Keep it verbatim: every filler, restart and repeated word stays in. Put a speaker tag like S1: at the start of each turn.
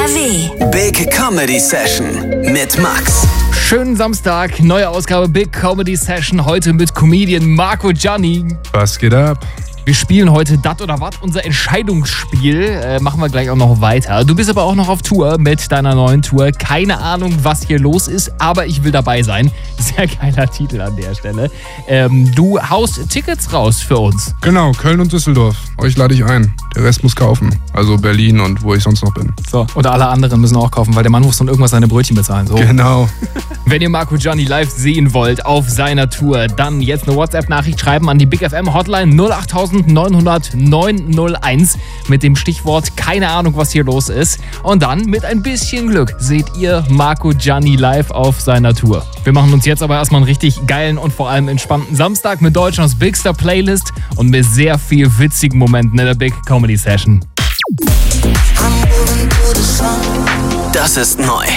S1: W.
S2: Big Comedy Session mit Max.
S3: Schönen Samstag, neue Ausgabe Big Comedy Session, heute mit Comedian Marco Gianni.
S4: Was geht ab?
S3: Wir spielen heute Dat oder Wat, unser Entscheidungsspiel. Äh, machen wir gleich auch noch weiter. Du bist aber auch noch auf Tour mit deiner neuen Tour. Keine Ahnung, was hier los ist, aber ich will dabei sein. Sehr geiler Titel an der Stelle. Ähm, du haust Tickets raus für uns.
S4: Genau, Köln und Düsseldorf. Euch lade ich ein. Der Rest muss kaufen. Also Berlin und wo ich sonst noch bin.
S3: So, und alle anderen müssen auch kaufen, weil der Mann muss dann irgendwas seine Brötchen bezahlen. So.
S4: Genau.
S3: Wenn ihr Marco Gianni live sehen wollt auf seiner Tour, dann jetzt eine WhatsApp-Nachricht schreiben an die Big F M Hotline null acht neun hundert neun null eins mit dem Stichwort keine Ahnung, was hier los ist. Und dann mit ein bisschen Glück seht ihr Marco Gianni live auf seiner Tour. Wir machen uns jetzt aber erstmal einen richtig geilen und vor allem entspannten Samstag mit Deutschlands Bigster Playlist und mit sehr viel witzigen Momenten in der Big Comedy Session.
S2: Das ist neu.